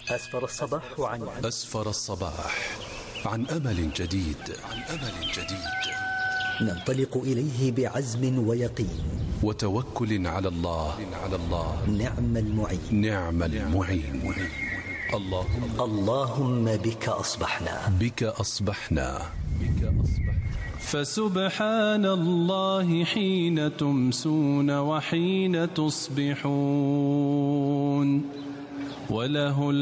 أسفر الصباح عن أمل جديد. ننطلق إليه بعزم ويقين وتوكل على الله. نعم المعين. اللهم بك أصبحنا. فسبحان الله حين تمسون وحين تصبحون، وله